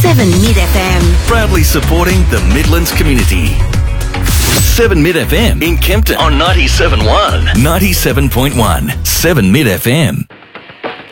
7 Mid FM. Proudly supporting the Midlands community. 7 Mid FM in Kempton on 97.1. 97.1. 7 Mid FM.